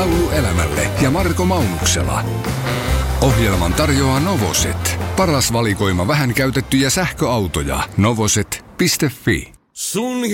laulu elämälle ja Marko Maunuksela. Ohjelman tarjoaa Novoset. Paras valikoima vähän käytettyjä sähköautoja. Novoset.fi. Sun